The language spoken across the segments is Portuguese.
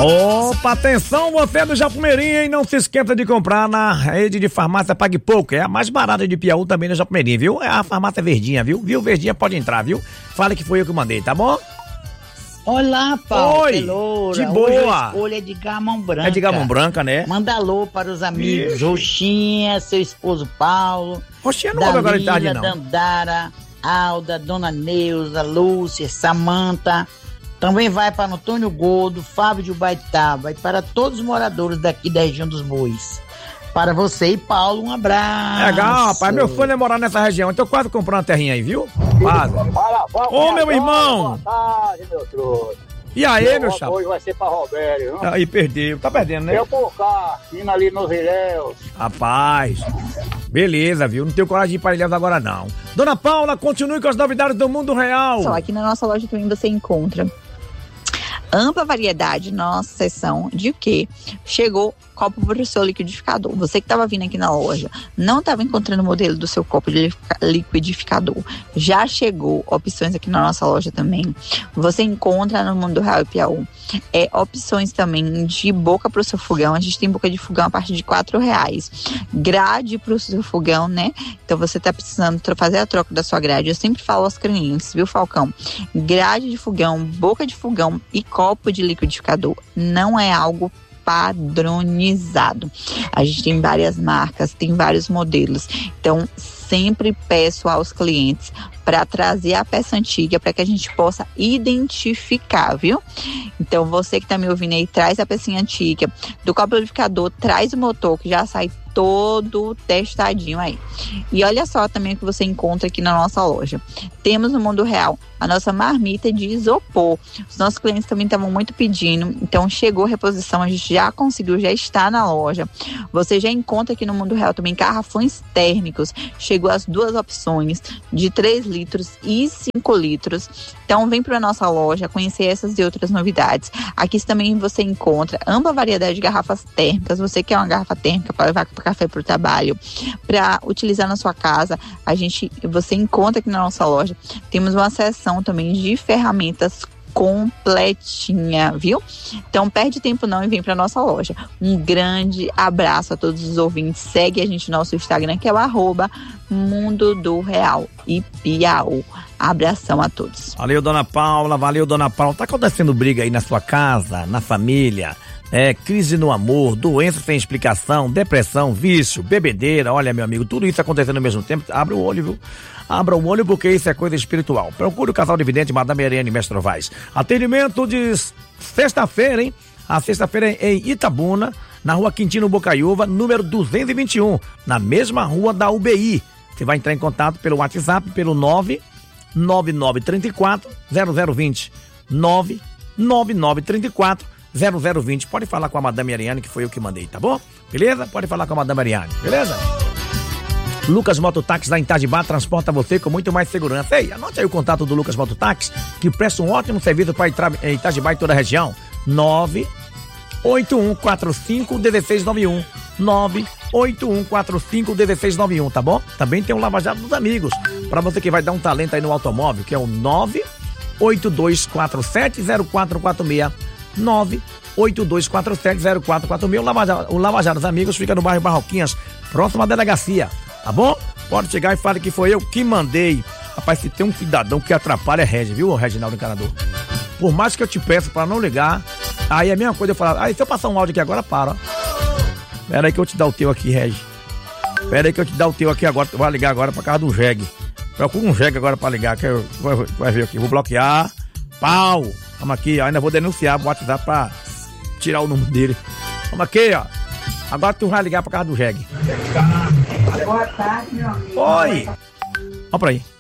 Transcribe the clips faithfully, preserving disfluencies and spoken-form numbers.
Opa, atenção, você do Japumeirinho, hein? Não se esqueça de comprar na rede de farmácia Pague Pouco. É a mais barata de Piauí também no Japumeirinho, viu? É a farmácia Verdinha, viu? Viu? Verdinha pode entrar, viu? Fala que foi eu que mandei, tá bom? Olá, Paulo. Oi, Loura. de boa. Hoje a escolha é de Gamão Branca. É de Gamão Branca, né? Manda alô para os amigos Roxinha, seu esposo Paulo. Roxinha não ouve agora de tarde, não. Dandara, Alda, Dona Neuza, Lúcia, Samanta. Também vai para Antônio Gordo, Fábio de Ubaitaba e para todos os moradores daqui da região dos Bois. Para você e Paulo, um abraço. Legal, rapaz. Meu sonho é morar nessa região. Eu tô quase comprando uma terrinha aí, viu? Quase. Ô, meu irmão. Boa tarde, meu trouxa. E aí, meu chapa? Hoje vai ser pra Robério, viu? Aí perdeu. Tá perdendo, né? Eu por cá, indo ali nos Ilhéus. Rapaz. Beleza, viu? Não tenho coragem de ir para Ilhéus agora, não. Dona Paula, continue com as novidades do mundo real. Só aqui na nossa loja também você encontra ampla variedade na nossa seção de o quê? Chegou copo para o seu liquidificador. Você que estava vindo aqui na loja, não estava encontrando o modelo do seu copo de liquidificador. Já chegou opções aqui na nossa loja também. Você encontra no Mundo Real e Piauí é, opções também de boca para o seu fogão. A gente tem boca de fogão a partir de quatro reais. Grade para o seu fogão, né? Então você está precisando fazer a troca da sua grade. Eu sempre falo aos clientes, viu, Falcão? Grade de fogão, boca de fogão e copo de liquidificador não é algo padronizado. A gente tem várias marcas, tem vários modelos. Então, sempre peço aos clientes para trazer a peça antiga para que a gente possa identificar, viu? Então, você que está me ouvindo aí, traz a pecinha antiga do copo liquidificador, traz o motor que já sai todo testadinho aí. E olha só também o que você encontra aqui na nossa loja. Temos no Mundo Real a nossa marmita de isopor. Os nossos clientes também estavam muito pedindo, então chegou a reposição, a gente já conseguiu, já está na loja. Você já encontra aqui no Mundo Real também garrafões térmicos. Chegou as duas opções de três litros e cinco litros. Então vem para a nossa loja conhecer essas e outras novidades. Aqui também você encontra ampla variedade de garrafas térmicas. Você quer uma garrafa térmica para levar para café para o trabalho, para utilizar na sua casa, a gente, você encontra aqui na nossa loja. Temos uma seção também de ferramentas completinha, viu? Então perde tempo não e vem para nossa loja. Um grande abraço a todos os ouvintes. Segue a gente no nosso Instagram, que é o arroba Mundo do Real e Piauí. Abração a todos. Valeu, Dona Paula. Valeu, Dona Paula. Tá acontecendo briga aí na sua casa, na família? É, crise no amor, doença sem explicação, depressão, vício, bebedeira. Olha, meu amigo, tudo isso acontecendo ao mesmo tempo. Abre o olho, viu? Abra o olho porque isso é coisa espiritual. Procure o casal de vidente Madame Irene Mestre Novaes. Atendimento de sexta-feira, hein? A sexta-feira é em Itabuna, na rua Quintino Bocaiúva, número duzentos e vinte e um, na mesma rua da U B I. Você vai entrar em contato pelo WhatsApp, pelo nove nove nove três quatro zero zero dois zero, nove nove nove três quatro zero zero dois zero. Pode falar com a Madame Ariane, que foi eu que mandei, tá bom? Beleza? Pode falar com a Madame Ariane, beleza? Lucas Mototáxi lá em Itajibá transporta você com muito mais segurança. Ei, anote aí o contato do Lucas Mototáxi, que presta um ótimo serviço para Itajibá e toda a região. nove oito um quatro cinco um seis nove um, nove oito um quatro cinco um seis nove um, tá bom? Também tem um Lava Jato dos Amigos, para você que vai dar um talento aí no automóvel, que é o nove oito dois quatro sete zero quatro quatro seis, nove oito dois quatro sete zero quatro quatro seis. O Lava Jato, o Lava Jato dos Amigos fica no bairro Barroquinhas, próximo à delegacia, tá bom? Pode chegar e fale que foi eu que mandei. Rapaz, se tem um cidadão que atrapalha é Regi, viu, Reginaldo Encanador? Por mais que eu te peço pra não ligar, aí é a mesma coisa eu falar, aí se eu passar um áudio aqui agora, para, ó. Pera aí que eu te dar o teu aqui, Regi. Pera aí que eu te dar o teu aqui agora, tu vai ligar agora pra casa do Jeg. Procura um Jeg agora pra ligar, que eu, vai, vai ver aqui, vou bloquear. Pau! Vamos aqui, ó, ainda vou denunciar o WhatsApp pra tirar o número dele. Vamos aqui, ó. Agora tu vai ligar pra casa do Jeg. Boa tarde, meu amigo. Oi! Olha pra aí.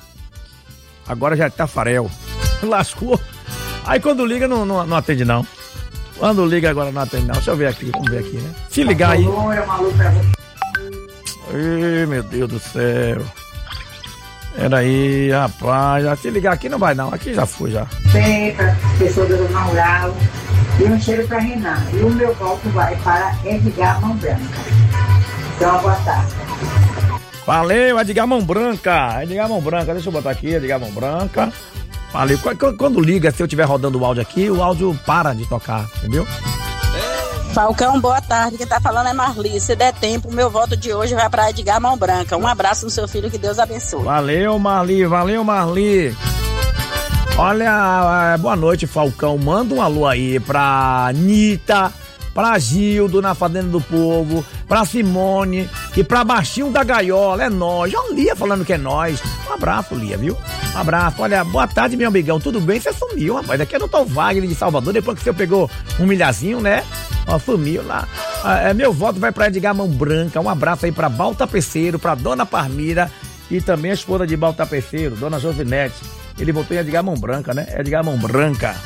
Agora já tá farel. Lascou. Aí quando liga não, não, não atende não. Quando liga agora não atende não. Deixa eu ver aqui, vamos ver aqui, né? Se ligar aí. Ih, meu Deus do céu. Pera aí, rapaz. Se ligar aqui não vai não. Aqui já foi já. Tem pra pessoa do Mão Rural e um cheiro pra Renan. E o meu golpe vai para Edgar Mão Branca. Então, boa tarde. Valeu, Edgar Mão Branca. Edgar Mão Branca, deixa eu botar aqui, Edgar Mão Branca. Valeu. Quando, quando liga, se eu estiver rodando o áudio aqui, o áudio para de tocar, entendeu? Falcão, boa tarde. Quem tá falando é Marli. Se der tempo, meu voto de hoje vai pra Edgar Mão Branca. Um abraço no seu filho, que Deus abençoe. Valeu, Marli. Valeu, Marli. Olha, boa noite, Falcão. Manda um alô aí pra Nita, pra Gildo na Fazenda do Povo, pra Simone e pra Baixinho da Gaiola. É nóis. Olha a Lia falando que é nóis. Um abraço, Lia, viu? Um abraço. Olha, boa tarde, meu amigão. Tudo bem? Você sumiu, rapaz. Aqui é o doutor Wagner de Salvador. Depois que você pegou um milhazinho, né? Ó, sumiu lá. É, meu voto vai pra Edgar Mão Branca. Um abraço aí pra Balta Peceiro, pra Dona Parmira e também a esposa de Balta Peceiro, Dona Josinete. Ele votou em Edgar Mão Branca, né? Edgar Mão Branca.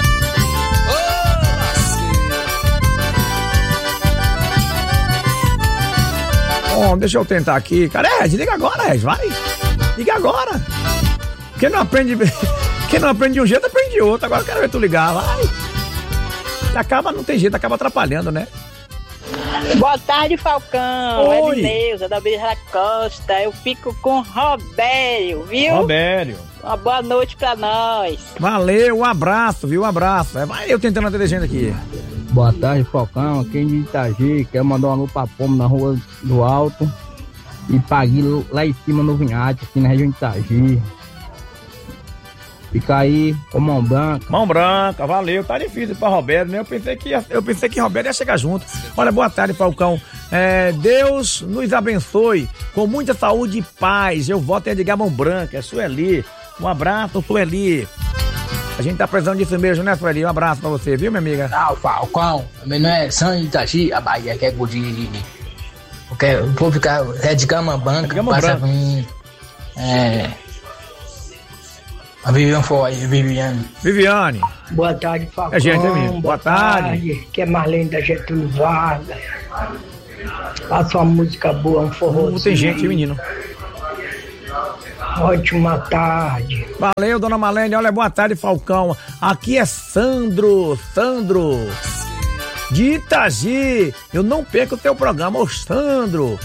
Bom, deixa eu tentar aqui. Cara, é, liga agora, Ed, vai. Liga agora. Quem não aprende, quem não aprende de um jeito, aprende de outro. Agora eu quero ver tu ligar, vai. Acaba, não tem jeito, acaba atrapalhando, né? Boa tarde, Falcão. Oi. É Neuza, da Beira da Costa. Eu fico com Robério, viu? Robério. Uma boa noite pra nós. Valeu, um abraço, viu? Um abraço. É, vai eu tentando atender gente aqui. Boa tarde, Falcão. Aqui em Itagi, quero mandar um alô pra Pomo na Rua do Alto e Paguilo lá em cima no Vinhate, aqui na região de Itagi. Fica aí com Mão Branca. Mão Branca, valeu. Tá difícil pra Roberto, né? Eu pensei que, ia, eu pensei que Roberto ia chegar junto. Olha, boa tarde, Falcão. É, Deus nos abençoe com muita saúde e paz. Eu voto em Edgar Mão Branca. É Sueli. Um abraço, Sueli. A gente tá precisando disso mesmo, né, Sueli? Um abraço pra você, viu, minha amiga? Ah, o Falcão. Meu nome é São Itachi, a Bahia, que é gordinho. Porque o povo fica Edgar Mão Branca, passa pra mim. É. A Viviane foi aí, Viviane. Viviane. Boa tarde, Falcão. É gente, é mesmo. Boa, Boa tarde. tarde. Que é Marlene da Getúlio Vargas. Faça uma música boa, um forrozinho. Uh, tem gente, menino. Ótima tarde. Valeu, dona Marlene. Olha, boa tarde, Falcão. Aqui é Sandro. Sandro. De Itagi. Eu não perco o teu programa, ô Sandro.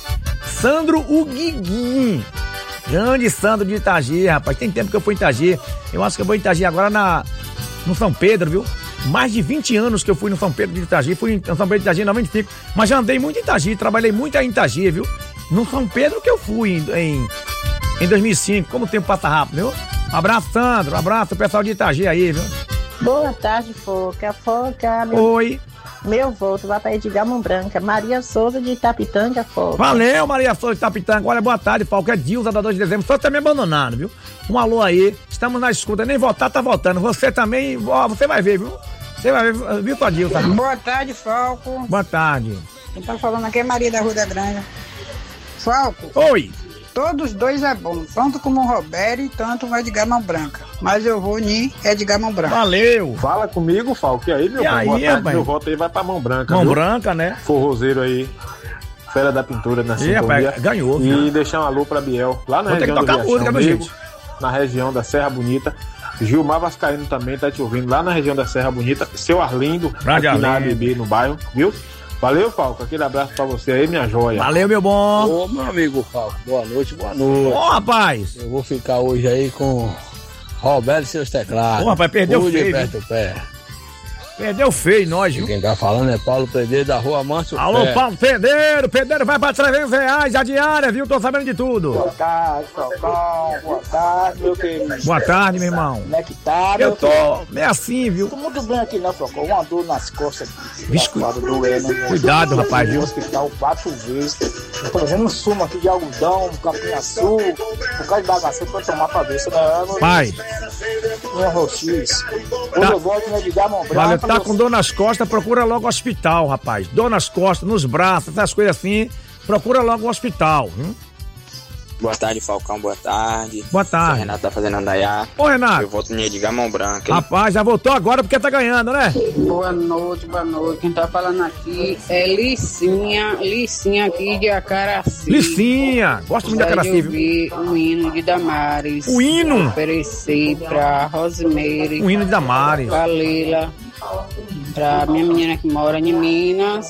Sandro o Guiguim. Grande Sandro de Itagi, rapaz. Tem tempo que eu fui em Itagi. Eu acho que eu vou em Itagi agora na, no São Pedro, viu? Mais de vinte anos que eu fui no São Pedro de Itagi. Fui em São Pedro de Itagi em noventa e cinco. Mas já andei muito em Itagi. Trabalhei muito em Itagi, viu? No São Pedro que eu fui em, em, em dois mil e cinco. Como o tempo passa rápido, viu? Um abraço, Sandro. Um abraço, pessoal de Itagi aí, viu? Boa tarde, Foca. Foca, meu... Oi. Meu voto vai pra Edgar Mão Branca. Maria Souza de Itapitanga, Foca. Valeu, Maria Souza de Itapitanga. Olha, boa tarde, Falco. É Dilza da dois de dezembro. Só tá me abandonando, viu? Um alô aí. Estamos na escuta. Nem votar, tá votando. Você também, ó, você vai ver, viu? Você vai ver, viu, tua Dilza? Boa tarde, Falco. Boa tarde. Quem tá falando aqui é Maria da Rua da Granja. Falco. Oi. Todos dois é bom, tanto como o Roberto e tanto o Edgar Mão Branca. Mas eu vou em Edgar Mão Branca. Valeu. Fala comigo, Falco. E aí, meu e aí, boa tarde, rapaz? meu voto aí vai pra Mão Branca. Mão viu? Branca, né? Forrozeiro aí. Fera da Pintura na E, sintonia. rapaz, ganhou. E Viu? deixar um alô pra Biel. Lá na Vou ter que região do tocar Riachão, música, meu amigo, gente. na região da Serra Bonita. Gilmar Vascaíno também tá te ouvindo lá na região da Serra Bonita. Seu Arlindo, Grande aqui na A Arlindo. B B, no bairro, viu? Valeu, Falco. Aquele abraço pra você aí, minha joia. Valeu, meu bom. Ô, meu amigo Falco, boa noite, boa noite. Ô, rapaz. Eu vou ficar hoje aí com Roberto e seus teclados. Ô, rapaz, perdeu Cuide feio, perto do pé. Perdeu feio, nós, E viu? quem tá falando é Paulo Pedreiro da Rua Márcio Alô, Pé. Paulo Pedreiro. Pedreiro vai pra trezentos reais a diária, viu? Tô sabendo de tudo. Boa tarde, Falcão. Boa tarde, meu querido. Boa tarde, meu irmão. Como é que tá, Eu meu tô querido? meio assim, viu? Tô muito bem aqui, não, Falcão. Uma dor nas costas aqui. Vixe, Passado doendo. cuidado, rapaz, Fui viu? no hospital quatro vezes. Eu tô fazendo um sumo aqui de algodão, capinhaçu, por causa de bagaceiro pra tomar pra ver se não é. Pai, Minha roxiz. Hoje Tá. eu volto me ligar, mão branca. valeu, tá com dor nas costas, procura logo o hospital, rapaz. Dor nas costas, nos braços, essas coisas assim, procura logo o hospital, viu? Boa tarde, Falcão, boa tarde. Boa O tarde. Renato tá fazendo andaiá. Ô, Renato. Eu voto em Edgar Mão Branca. hein? Rapaz, já voltou agora porque tá ganhando, né? Boa noite, boa noite. Quem tá falando aqui é Licinha, Licinha aqui de Acaraci. Licinha, gosto muito de Acaraci, viu? ouvir o hino de Damares. O hino? Ofereci pra Rosemary. O hino de Damares. Pra Leila. Pra minha menina que mora em Minas.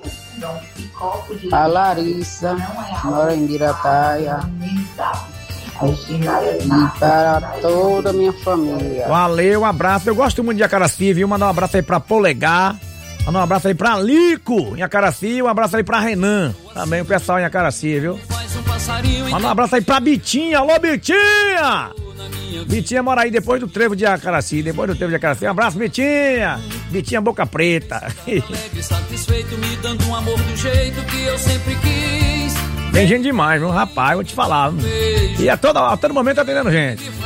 A Larissa, que mora em Birataia. E para toda a minha família. Valeu, um abraço. Eu gosto muito de Acaraci, viu? Mandar um abraço aí pra Polegar. Mandar um abraço aí pra Lico, em Acaraci. Um abraço aí pra Renan, também o pessoal em Acaraci, viu? Mandar um abraço aí pra Bitinha. Alô, Bitinha! Bitinha mora aí depois do trevo de Acaraci. Depois do trevo de Acaraci. Um abraço, Bitinha! Bitinha Boca Preta. Alegre, satisfeito, me dando um amor do jeito que eu sempre quis. Tem gente demais, viu? Rapaz, vou te falar. E a todo, a todo momento tá atendendo gente.